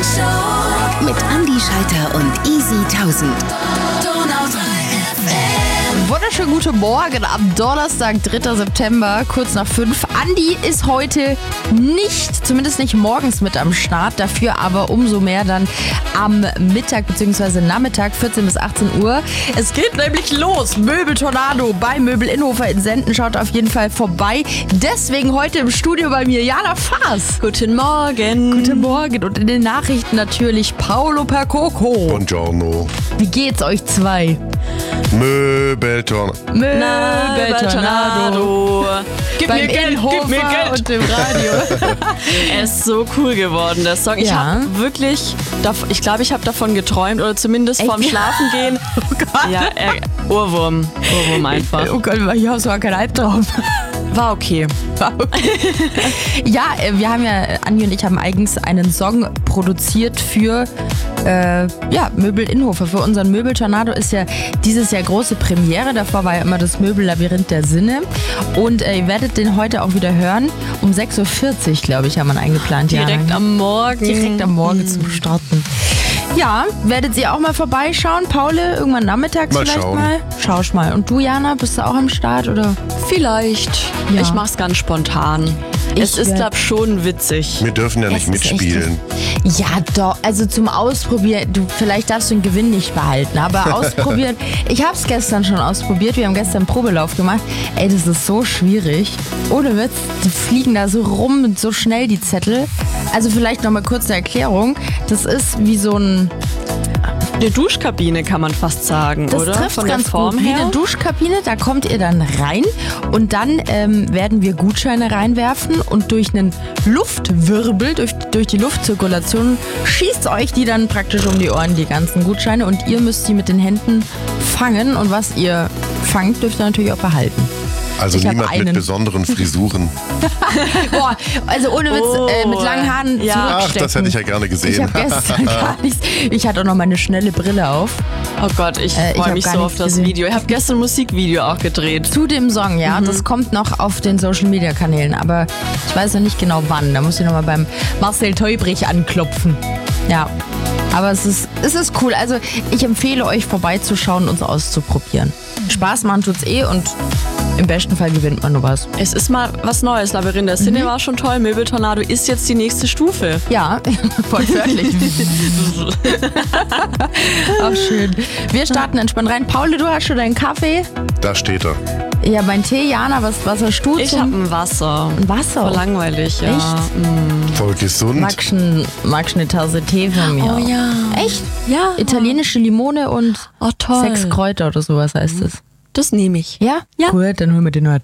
Mit Andi Schalter und Easy 1000. Wunderschönen guten Morgen am Donnerstag, 3. September, kurz nach 5. Andi ist heute nicht, zumindest nicht morgens mit am Start, dafür aber umso mehr dann am Mittag bzw. Nachmittag, 14 bis 18 Uhr. Es geht nämlich los, Möbeltornado bei Möbel Innhofer in Senden, schaut auf jeden Fall vorbei. Deswegen heute im Studio bei mir Jana Faas. Guten Morgen. Guten Morgen und in den Nachrichten natürlich Paolo Percoco. Buongiorno. Wie geht's euch zwei? Möbeltornado. Gib mir Geld, gib mir Geld. Und dem Radio. Er ist so cool geworden, der Song. Ich Ja. habe wirklich, ich glaube, ich habe davon geträumt oder zumindest vorm Schlafengehen. Oh Gott. Ja, Ohrwurm einfach. Oh Gott, ich habe sogar keinen Albtraum. War okay. Ja, wir haben ja, Andi und ich haben eigens einen Song produziert für Möbel Innhofer. Für unseren Möbeltornado ist ja dieses Jahr große Premiere. Davor war ja immer das Möbellabyrinth der Sinne. Und ihr werdet den heute auch wieder hören. Um 6.40 Uhr, glaube ich, haben wir eingeplant. Direkt am Morgen. Direkt am Morgen zum Starten. Ja, werdet ihr auch mal vorbeischauen? Paul, irgendwann nachmittags Mal vielleicht schauen. mal? Schau mal. Und du, Jana, bist du auch am Start, oder? Vielleicht. Ja. Ich mach's ganz spontan. Es ist, glaube ich, schon witzig. Wir dürfen ja nicht Es ist echt mitspielen. Ja, doch. Also zum Ausprobieren. Vielleicht darfst du den Gewinn nicht behalten, aber ausprobieren. Ich habe es gestern schon ausprobiert. Wir haben gestern einen Probelauf gemacht. Ey, das ist so schwierig. Ohne Witz, die fliegen da so rum und so schnell, die Zettel. Also vielleicht noch mal kurz eine Erklärung. Das ist wie so ein... Eine Duschkabine kann man fast sagen, Das oder? trifft Von der ganz Form gut. Wie her. eine Duschkabine, da kommt ihr dann rein und dann werden wir Gutscheine reinwerfen und durch einen Luftwirbel, durch die Luftzirkulation schießt euch die dann praktisch um die Ohren, die ganzen Gutscheine, und ihr müsst die mit den Händen fangen und was ihr fangt, dürft ihr natürlich auch behalten. Also Ich hab niemand einen. mit besonderen Frisuren. Boah, also ohne Witz, mit langen Haaren Ja. Ach, zurückstecken. das hätte ich ja gerne Ich gesehen. habe gestern gar nichts. Ich hatte auch noch meine schnelle Brille auf. Oh Gott, ich ich freue hab mich gar so nichts auf das gesehen. Video. Ich habe gestern ein Musikvideo auch gedreht. Zu dem Song, ja. Das kommt noch auf den Social-Media-Kanälen, aber ich weiß noch nicht genau wann. Da muss ich nochmal beim Marcel Teubrich anklopfen. Ja, aber es ist cool. Also ich empfehle euch vorbeizuschauen und uns auszuprobieren. Spaß machen tut's und im besten Fall gewinnt man nur was. Es ist mal was Neues. Labyrinth der Sinne war schon toll. Möbeltornado ist jetzt die nächste Stufe. Ja, wortwörtlich. Auch schön. Wir starten entspannt rein. Paul, du hast schon deinen Kaffee? Da steht er. Ja, mein Tee. Jana, was hast du Ich zum habe ein Wasser. Wasser? Voll langweilig, ja. Echt? Voll gesund. Magst du eine Tasse Tee von mir? Oh ja. Echt? Ja. Italienische Limone und Oh, toll. 6 Kräuter oder sowas heißt es. Das nehme ich. Ja? Ja. Gut, dann holen wir den heute.